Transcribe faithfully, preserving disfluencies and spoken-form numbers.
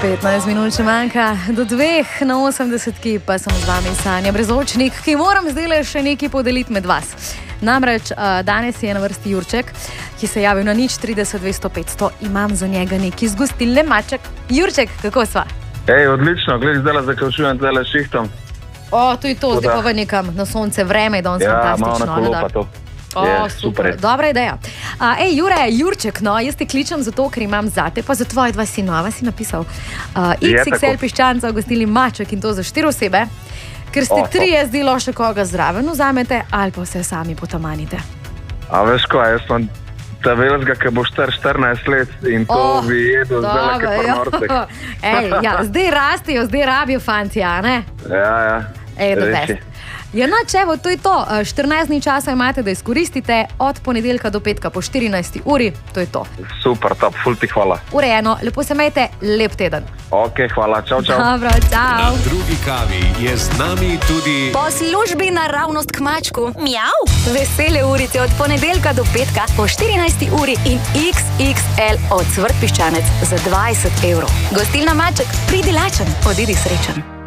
petnajst minut še manjka do dveh, na osemdesetki pa sem z vami Sanja Brezočnik, ki moram zdaj še nekaj podeliti med vas. Namreč danes je na vrsti Jurček, ki se je javil na nič trideset dvesto petsto. Imam za njega nekaj z gostilne Maček. Jurček, kako sva? Ej, odlično, gled, zdaj zaključujem tele šihtom. O, to je to, zdaj pa v nekam na sonce, vreme je danes fantastično. Ja, malo na kolo pa to. O, super, dobra ideja. A, ej, Jure, Jurček, no, jaz te kličem zato, ker imam zate, pa za tvoje dva sinova si napisal uh, iks iks el piščanca v gostilni Maček in to za štiri osebe, ker ste O, trije zdelo še koga zraven vzamete ali pa vse sami potamanite. A veš ko, jaz sem ta veljega, ki bo star štirinajst let in to O, bi jedel zdaj dobro, leke ja. prnorcek. Ej, ja, zdaj rastijo, zdaj rabijo fanti, a ne? Ja, ja. Ej, the Reči. best. Ja, no, čevo, to je to. štirinajst dni časa imate, da izkoristite od ponedeljka do petka po štirinajsti uri. To je to. Super, top, ful ti hvala. Urejeno, lepo se imejte, lep teden. Ok, hvala, čau, čau. Dobro, čau. Na drugi kavi je z nami tudi Po službi naravnost k mačku. Mjav. Vesele urice od ponedeljka do petka po štirinajsti uri in iks iks el od Cvrt Piščanec za dvajset evrov. Gostilna Maček, pridi lačen, odidi srečen.